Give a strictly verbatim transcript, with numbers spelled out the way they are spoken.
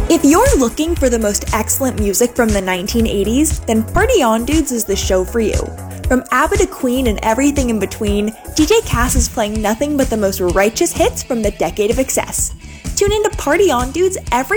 If you're looking for the most excellent music from the nineteen eighties, then Party On Dudes is the show for you. From ABBA to Queen and everything in between, D J Cass is playing nothing but the most righteous hits from the decade of excess. Tune in to Party On Dudes every